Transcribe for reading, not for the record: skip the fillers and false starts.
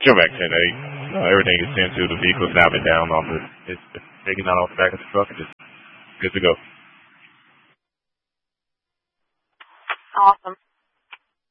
Sure, back 10-8. Everything is 10-2. The vehicle's now been down off it's taken out off the back of the truck and just good to go. Awesome.